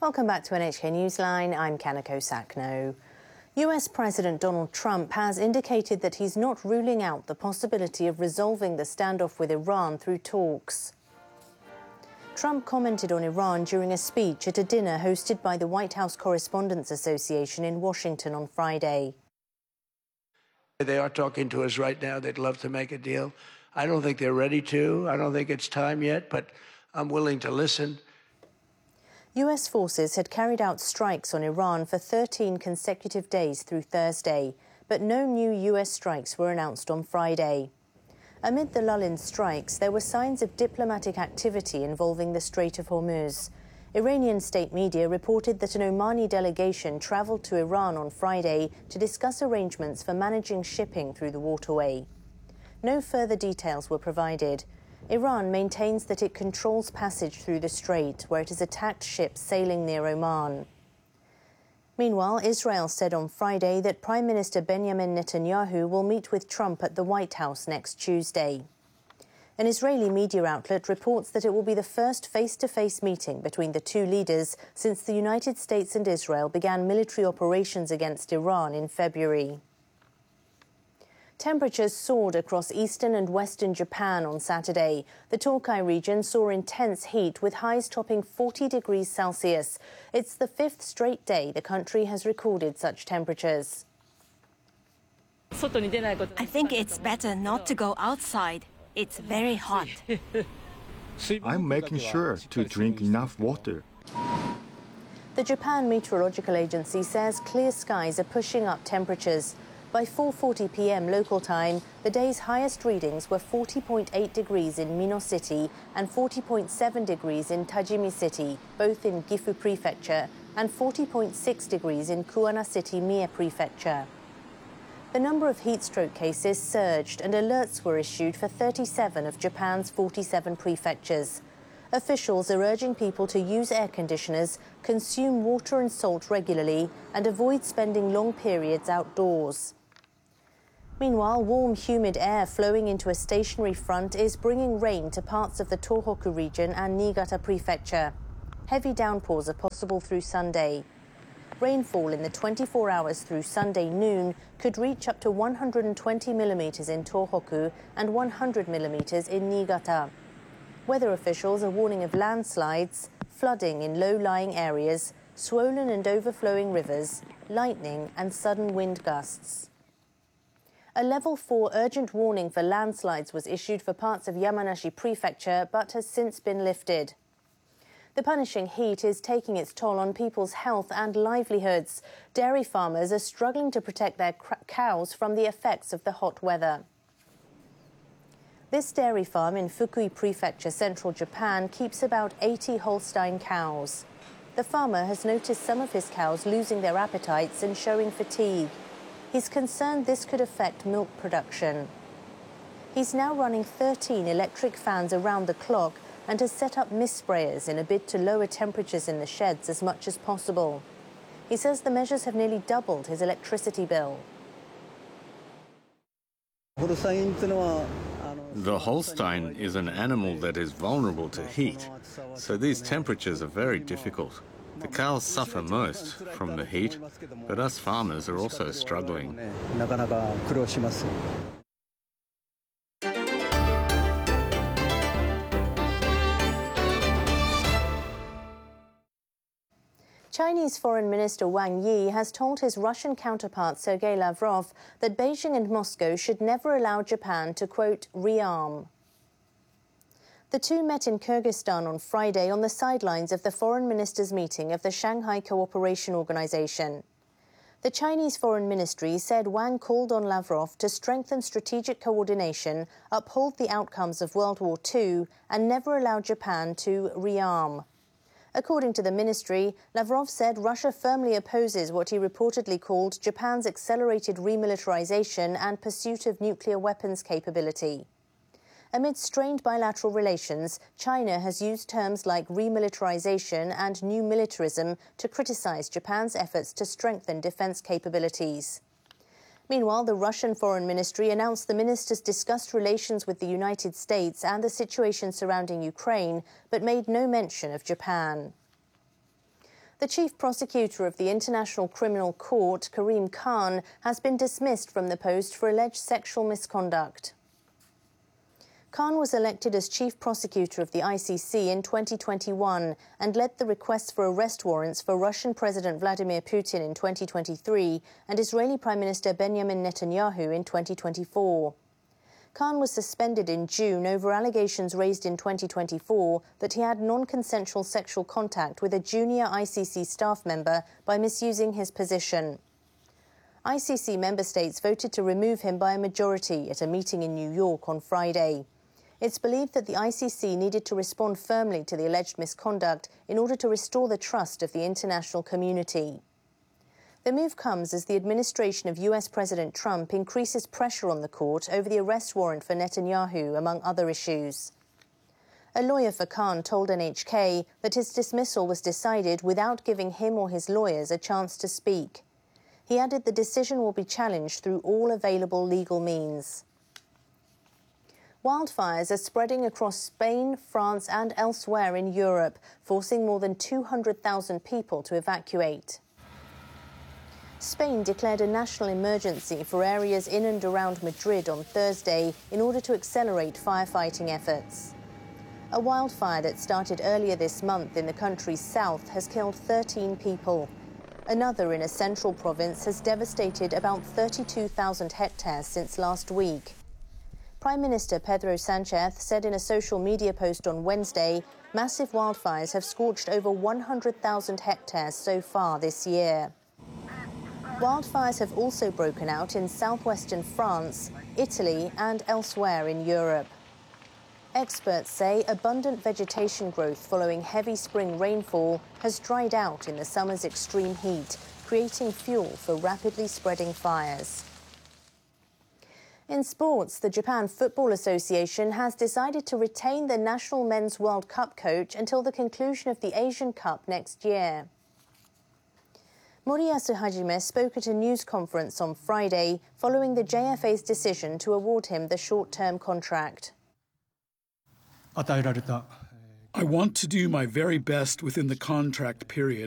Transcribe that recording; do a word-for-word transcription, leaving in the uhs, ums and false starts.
Welcome back to N H K Newsline. I'm Kanako Sakno. U S President Donald Trump has indicated that he's not ruling out the possibility of resolving the standoff with Iran through talks. Trump commented on Iran during a speech at a dinner hosted by the White House Correspondents Association in Washington on Friday. They are talking to us right now. They'd love to make a deal. I don't think they're ready to. I don't think it's time yet, but I'm willing to listen. U S forces had carried out strikes on Iran for thirteen consecutive days through Thursday, but no new U S strikes were announced on Friday. Amid the lull in strikes, there were signs of diplomatic activity involving the Strait of Hormuz. Iranian state media reported that an Omani delegation travelled to Iran on Friday to discuss arrangements for managing shipping through the waterway. No further details were provided. Iran maintains that it controls passage through the strait, where it has attacked ships sailing near Oman. Meanwhile, Israel said on Friday that Prime Minister Benjamin Netanyahu will meet with Trump at the White House next Tuesday. An Israeli media outlet reports that it will be the first face-to-face meeting between the two leaders since the United States and Israel began military operations against Iran in February. Temperatures soared across eastern and western Japan on Saturday. The Tokai region saw intense heat with highs topping forty degrees Celsius. It's the fifth straight day the country has recorded such temperatures. I think it's better not to go outside. It's very hot. I'm making sure to drink enough water. The Japan Meteorological Agency says clear skies are pushing up temperatures. By four forty p m local time, the day's highest readings were forty point eight degrees in Mino City and forty point seven degrees in Tajimi City, both in Gifu Prefecture, and forty point six degrees in Kuwana City, Mie Prefecture. The number of heatstroke cases surged and alerts were issued for thirty-seven of Japan's forty-seven prefectures. Officials are urging people to use air conditioners, consume water and salt regularly, and avoid spending long periods outdoors. Meanwhile, warm, humid air flowing into a stationary front is bringing rain to parts of the Tohoku region and Niigata Prefecture. Heavy downpours are possible through Sunday. Rainfall in the twenty-four hours through Sunday noon could reach up to one hundred twenty millimetres in Tohoku and one hundred millimetres in Niigata. Weather officials are warning of landslides, flooding in low-lying areas, swollen and overflowing rivers, lightning and sudden wind gusts. A level four urgent warning for landslides was issued for parts of Yamanashi Prefecture but has since been lifted. The punishing heat is taking its toll on people's health and livelihoods. Dairy farmers are struggling to protect their cows from the effects of the hot weather. This dairy farm in Fukui Prefecture, central Japan, keeps about eighty Holstein cows. The farmer has noticed some of his cows losing their appetites and showing fatigue. He's concerned this could affect milk production. He's now running thirteen electric fans around the clock and has set up mist sprayers in a bid to lower temperatures in the sheds as much as possible. He says the measures have nearly doubled his electricity bill. The Holstein is an animal that is vulnerable to heat, so these temperatures are very difficult. The cows suffer most from the heat, but us farmers are also struggling. Chinese Foreign Minister Wang Yi has told his Russian counterpart Sergei Lavrov that Beijing and Moscow should never allow Japan to, quote, rearm. The two met in Kyrgyzstan on Friday on the sidelines of the foreign ministers' meeting of the Shanghai Cooperation Organization. The Chinese Foreign Ministry said Wang called on Lavrov to strengthen strategic coordination, uphold the outcomes of World War Two, and never allow Japan to rearm. According to the ministry, Lavrov said Russia firmly opposes what he reportedly called Japan's accelerated remilitarization and pursuit of nuclear weapons capability. Amid strained bilateral relations, China has used terms like remilitarization and new militarism to criticize Japan's efforts to strengthen defense capabilities. Meanwhile, the Russian Foreign Ministry announced the ministers discussed relations with the United States and the situation surrounding Ukraine, but made no mention of Japan. The chief prosecutor of the International Criminal Court, Karim Khan, has been dismissed from the post for alleged sexual misconduct. Khan was elected as chief prosecutor of the I C C in twenty twenty-one and led the requests for arrest warrants for Russian President Vladimir Putin in twenty twenty-three and Israeli Prime Minister Benjamin Netanyahu in twenty twenty-four. Khan was suspended in June over allegations raised in twenty twenty-four that he had non-consensual sexual contact with a junior I C C staff member by misusing his position. I C C member states voted to remove him by a majority at a meeting in New York on Friday. It's believed that the I C C needed to respond firmly to the alleged misconduct in order to restore the trust of the international community. The move comes as the administration of U S President Trump increases pressure on the court over the arrest warrant for Netanyahu, among other issues. A lawyer for Khan told N H K that his dismissal was decided without giving him or his lawyers a chance to speak. He added the decision will be challenged through all available legal means. Wildfires are spreading across Spain, France and elsewhere in Europe, forcing more than two hundred thousand people to evacuate. Spain declared a national emergency for areas in and around Madrid on Thursday in order to accelerate firefighting efforts. A wildfire that started earlier this month in the country's south has killed thirteen people. Another in a central province has devastated about thirty-two thousand hectares since last week. Prime Minister Pedro Sánchez said in a social media post on Wednesday, massive wildfires have scorched over one hundred thousand hectares so far this year. Wildfires have also broken out in southwestern France, Italy and elsewhere in Europe. Experts say abundant vegetation growth following heavy spring rainfall has dried out in the summer's extreme heat, creating fuel for rapidly spreading fires. In sports, the Japan Football Association has decided to retain the national Men's World Cup coach until the conclusion of the Asian Cup next year. Moriyasu Hajime spoke at a news conference on Friday following the J F A's decision to award him the short-term contract. I want to do my very best within the contract period.